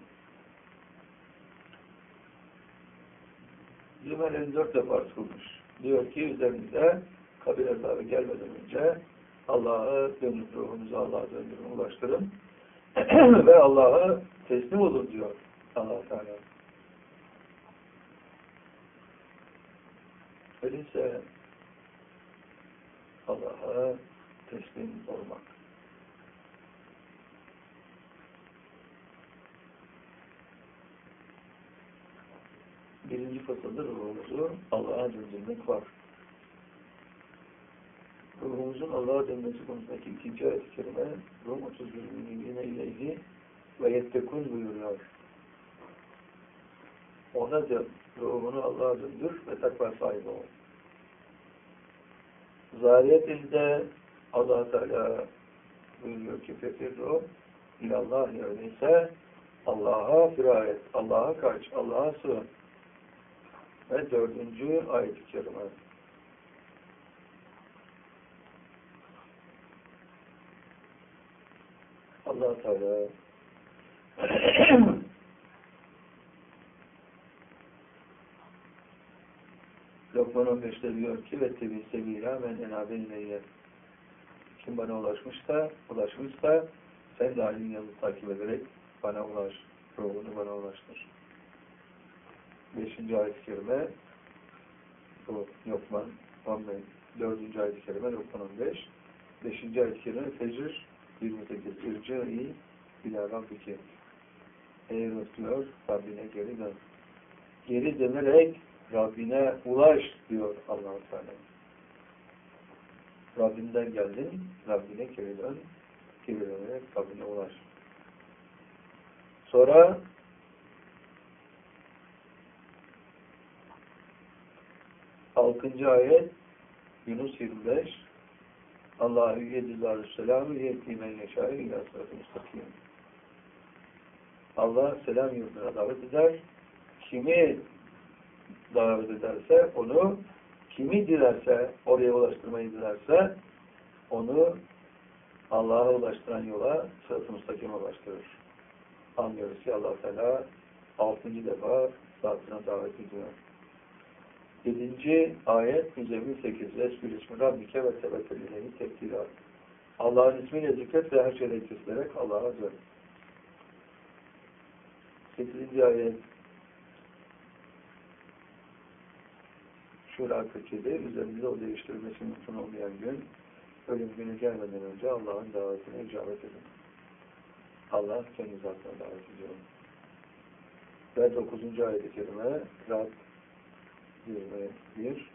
Zümer elli dört defa farz kılmış. Diyor ki üzerimize kabir azabı gelmeden önce Allah'a dönün, ruhumuzu Allah'a döndürün, ulaştırın ve Allah'a teslim olun diyor Allah Teala. Öyleyse Allah'a teslim olmak. Birinci fasılda ruhumuzu Allah'a döndürmek var. Ruhumuzun Allah'a dönmesi konusundaki ikinci ayet-i kerime Rum otuz bir yine ileyhi ve yettekun buyuruyor. Ona da ruhunu Allah'a döndür ve takva sahibi ol. Zariyet ilde Allah Teala buyuruyor ki fefirru ilallah, öyleyse Allah'a firar et, Allah'a kaç, Allah'a sığın. Ve dördüncü ayet-i kerime. Allah Teala Lokman on beşte diyor ki ve tebi sebila men enabe ileyye. Kim bana ulaşmışsa, ulaşmışsa sen de halin yolunu takip ederek bana ulaş. Ruhunu bana ulaştır. Beşinci ayet-i kerime bu Lokman on beş. Dördüncü ayet-i kerime Lokman on beş. Beşinci ayet-i kerime Fecr yirmi sekiz. İrci-i ila Rabbiki. Ey Rab diyor, Rabbine geri dön. Geri dönerek Rabbine ulaş diyor Allah-u Teala. Rabbinden geldin, Rabbine geri dön. Geri dönerek Rabbine ulaş. Sonra altıncı ayet Yunus yirmi beş Allahü yedillâhu selâmü yetîmen yeşâi ilâ sıratı müstakim. Allah selam yurduna davet eder. Kimi davet ederse onu, kimi dilerse, oraya ulaştırmayı dilerse onu Allah'a ulaştıran yola, sırat-ı müstakime ulaştırır. Anlıyoruz ki Allah Teala altıncı defa zatına davet ediyor. Yedinci ayet yüz elli sekiz Esbül ismi Rabbike ve tebekkül ileyhi tebdila. Allah'ın ismiyle zikret ve her şeyle keserek Allah'a dön. Sekizinci ayet Şura kırk yedi üzerimizde o değiştirilmesi mümkün olmayan gün, ölüm günü gelmeden önce Allah'ın davetine icabet edin. Allah kendi zatına davet ediyor. Ve dokuzuncu ayet-i kerime Rab yirmi bir